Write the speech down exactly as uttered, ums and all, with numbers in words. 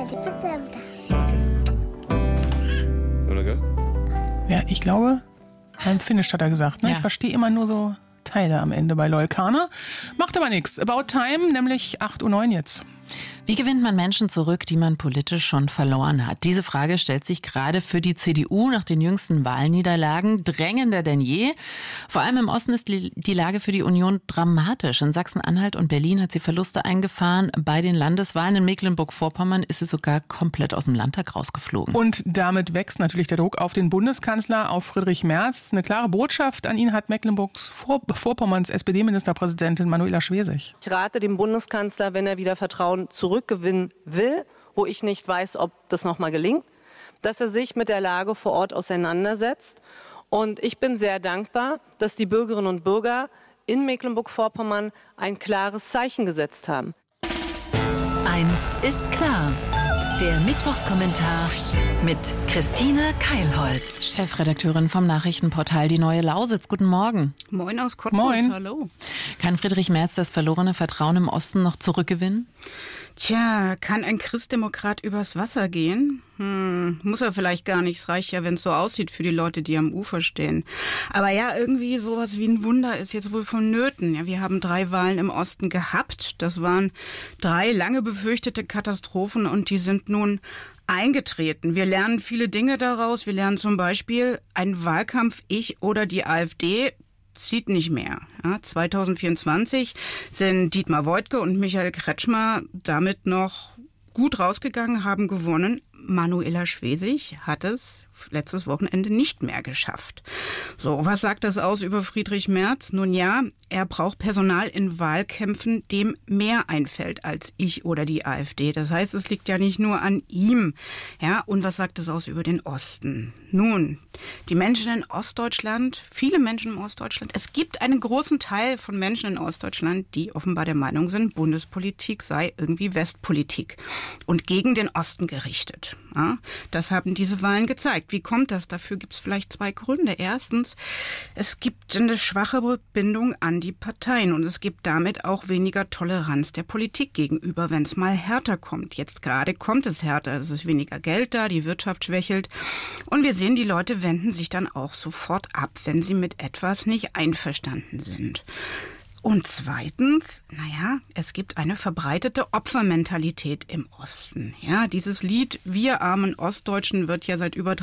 di presenta. Oder? Ja, ich glaube, beim Finnisch hat er gesagt. Ne? Ja. Ich verstehe immer nur so Teile am Ende bei Loyalkana. Macht aber nichts. About Time, nämlich acht Uhr neun jetzt. Wie gewinnt man Menschen zurück, die man politisch schon verloren hat? Diese Frage stellt sich gerade für die C D U nach den jüngsten Wahlniederlagen drängender denn je. Vor allem im Osten ist die Lage für die Union dramatisch. In Sachsen-Anhalt und Berlin hat sie Verluste eingefahren. Bei den Landeswahlen in Mecklenburg-Vorpommern ist sie sogar komplett aus dem Landtag rausgeflogen. Und damit wächst natürlich der Druck auf den Bundeskanzler, auf Friedrich Merz. Eine klare Botschaft an ihn hat Mecklenburgs Vorpommerns S P D-Ministerpräsidentin Manuela Schwesig. Ich rate dem Bundeskanzler, wenn er wieder Vertrauen zurückgewinnen will, wo ich nicht weiß, ob das nochmal gelingt, dass er sich mit der Lage vor Ort auseinandersetzt. Und ich bin sehr dankbar, dass die Bürgerinnen und Bürger in Mecklenburg-Vorpommern ein klares Zeichen gesetzt haben. Eins ist klar. Der Mittwochskommentar mit Christine Keilholz. Chefredakteurin vom Nachrichtenportal Die Neue Lausitz. Guten Morgen. Moin aus Cottbus, Moin. Hallo. Kann Friedrich Merz das verlorene Vertrauen im Osten noch zurückgewinnen? Tja, kann ein Christdemokrat übers Wasser gehen? Hm, muss er vielleicht gar nicht. Es reicht ja, wenn es so aussieht für die Leute, die am Ufer stehen. Aber ja, irgendwie sowas wie ein Wunder ist jetzt wohl vonnöten. Ja, wir haben drei Wahlen im Osten gehabt. Das waren drei lange befürchtete Katastrophen und die sind nun eingetreten. Wir lernen viele Dinge daraus. Wir lernen zum Beispiel, ein Wahlkampf, ich oder die AfD, zieht nicht mehr. Ja, zwanzig vierundzwanzig sind Dietmar Woidke und Michael Kretschmer damit noch gut rausgegangen, haben gewonnen. Manuela Schwesig hat es letztes Wochenende nicht mehr geschafft. So, was sagt das aus über Friedrich Merz? Nun ja, er braucht Personal in Wahlkämpfen, dem mehr einfällt als ich oder die AfD. Das heißt, es liegt ja nicht nur an ihm. Ja, und was sagt das aus über den Osten? Nun, die Menschen in Ostdeutschland, viele Menschen in Ostdeutschland, es gibt einen großen Teil von Menschen in Ostdeutschland, die offenbar der Meinung sind, Bundespolitik sei irgendwie Westpolitik und gegen den Osten gerichtet. Ja, das haben diese Wahlen gezeigt. Wie kommt das? Dafür gibt es vielleicht zwei Gründe. Erstens, es gibt eine schwache Bindung an die Parteien und es gibt damit auch weniger Toleranz der Politik gegenüber, wenn es mal härter kommt. Jetzt gerade kommt es härter, es ist weniger Geld da, die Wirtschaft schwächelt und wir sehen, die Leute wenden sich dann auch sofort ab, wenn sie mit etwas nicht einverstanden sind. Und zweitens, naja, es gibt eine verbreitete Opfermentalität im Osten. Ja, dieses Lied Wir armen Ostdeutschen wird ja seit über